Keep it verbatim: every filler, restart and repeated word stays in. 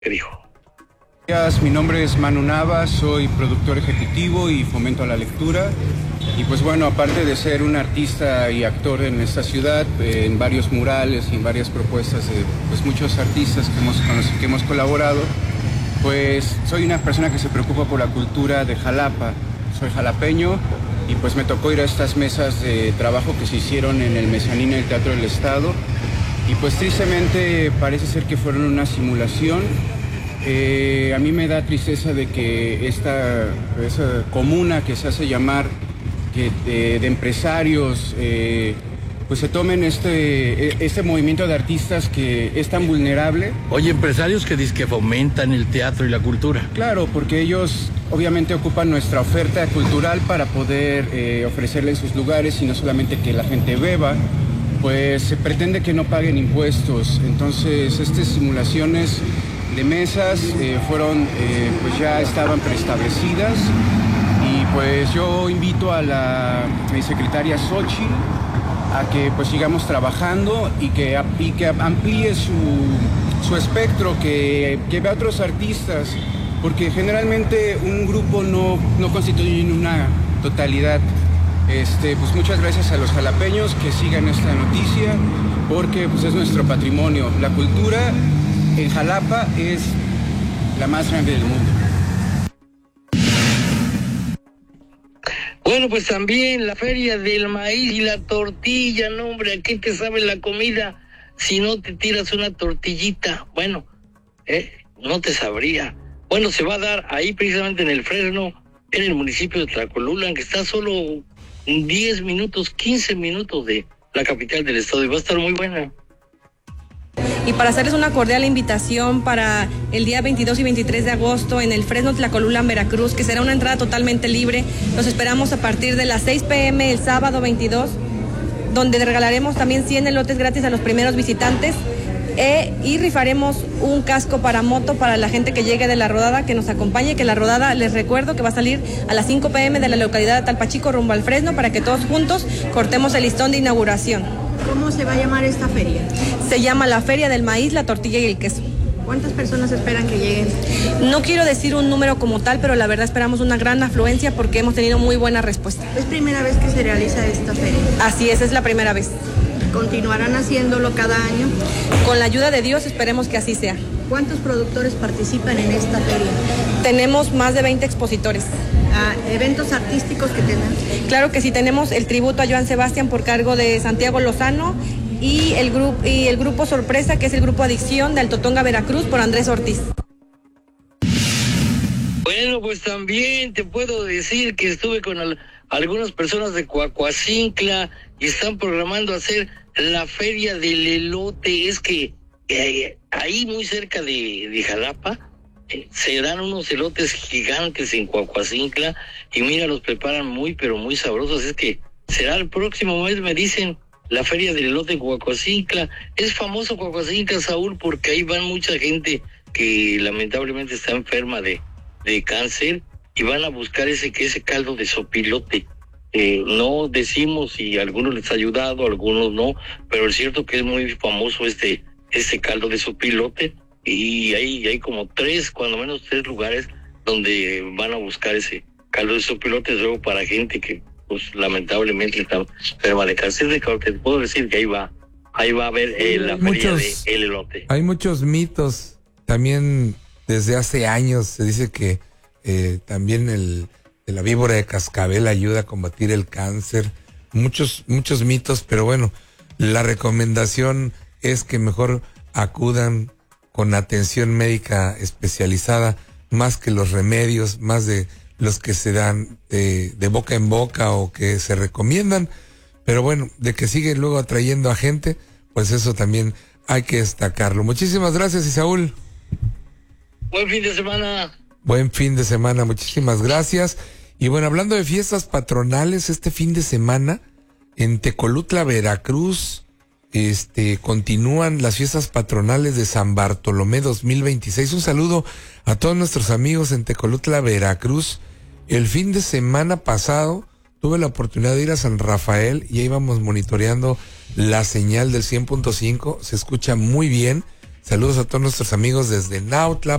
¿Qué dijo? Mi nombre es Manu Nava, soy productor ejecutivo y fomento la lectura. Y pues bueno, aparte de ser un artista y actor en esta ciudad, eh, en varios murales y en varias propuestas de pues, muchos artistas que hemos, con los que hemos colaborado, pues soy una persona que se preocupa por la cultura de Jalapa. Soy jalapeño y pues me tocó ir a estas mesas de trabajo que se hicieron en el mezanín del Teatro del Estado. Y pues tristemente parece ser que fueron una simulación. Eh, a mí me da tristeza de que esta, esa comuna que se hace llamar que, de, de empresarios eh, pues se tomen este, este movimiento de artistas que es tan vulnerable. Oye, empresarios que dicen que fomentan el teatro y la cultura. Claro, porque ellos obviamente ocupan nuestra oferta cultural para poder eh, ofrecerla en sus lugares y no solamente que la gente beba, pues se pretende que no paguen impuestos. Entonces estas simulaciones de mesas eh, fueron, eh, pues ya estaban preestablecidas y pues yo invito a la mi secretaria Xochitl a que pues sigamos trabajando y que, y que amplíe su, su espectro, que, que vea a otros artistas, porque generalmente un grupo no, no constituye una totalidad. Este, pues muchas gracias a los jalapeños que sigan esta noticia, porque pues es nuestro patrimonio. La cultura en Jalapa es la más grande del mundo. Bueno, pues también la feria del maíz y la tortilla, no hombre, ¿a qué te sabe la comida si no te tiras una tortillita? Bueno, eh, no te sabría. Bueno, se va a dar ahí precisamente en el Fresno, en el municipio de Tlacolula, que está solo diez minutos, quince minutos de la capital del estado y va a estar muy buena. Y para hacerles una cordial invitación para el día veintidós y veintitrés de agosto en el Fresno Tlacolula, Veracruz, que será una entrada totalmente libre. Los esperamos a partir de las seis pe eme el sábado veintidós, donde regalaremos también cien elotes gratis a los primeros visitantes e, y rifaremos un casco para moto para la gente que llegue de la rodada, que nos acompañe, que la rodada, les recuerdo que va a salir a las cinco pe eme de la localidad de Talpachico rumbo al Fresno para que todos juntos cortemos el listón de inauguración. ¿Cómo se va a llamar esta feria? Se llama la Feria del Maíz, la Tortilla y el Queso. ¿Cuántas personas esperan que lleguen? No quiero decir un número como tal, pero la verdad esperamos una gran afluencia porque hemos tenido muy buena respuesta. ¿Es primera vez que se realiza esta feria? Así es, es la primera vez. ¿Continuarán haciéndolo cada año? Con la ayuda de Dios esperemos que así sea. ¿Cuántos productores participan en esta feria? Tenemos más de veinte expositores. Ah, ¿eventos artísticos que tengan? Claro que sí, tenemos el tributo a Joan Sebastián por cargo de Santiago Lozano y el, grupo, y el grupo Sorpresa, que es el grupo Adicción de Altotonga, Veracruz, por Andrés Ortiz. Bueno, pues también te puedo decir que estuve con al, algunas personas de Coahuacincla y están programando hacer la feria del elote. Es que eh, ahí muy cerca de, de Jalapa eh, se dan unos elotes gigantes en Coahuacincla y mira, los preparan muy pero muy sabrosos. Es que será el próximo mes, me dicen, la feria del elote en Coahuacincla. Es famoso Coahuacincla, Saúl, porque ahí van mucha gente que lamentablemente está enferma de, de cáncer y van a buscar ese, ese caldo de sopilote. Eh, no decimos si a algunos les ha ayudado, a algunos no, pero es cierto que es muy famoso este, este caldo de sopilote y hay, hay como tres, cuando menos tres lugares donde van a buscar ese caldo de sopilote, luego para gente que pues lamentablemente está enferma de cáncer. De te puedo decir que ahí va, ahí va a haber eh, la feria de el elote. Hay muchos mitos, también desde hace años se dice que eh, también el de la víbora de cascabel ayuda a combatir el cáncer, muchos, muchos mitos, pero bueno, la recomendación es que mejor acudan con atención médica especializada, más que los remedios, más de los que se dan de, de boca en boca o que se recomiendan, pero bueno, de que siguen luego atrayendo a gente, pues eso también hay que destacarlo. Muchísimas gracias, Isaúl. Buen fin de semana. Buen fin de semana, muchísimas gracias. Y bueno, hablando de fiestas patronales, este fin de semana en Tecolutla, Veracruz, este, continúan las fiestas patronales de San Bartolomé dos mil veintiséis. Un saludo a todos nuestros amigos en Tecolutla, Veracruz. El fin de semana pasado tuve la oportunidad de ir a San Rafael y ahí vamos monitoreando la señal del cien punto cinco. Se escucha muy bien. Saludos a todos nuestros amigos desde Nautla,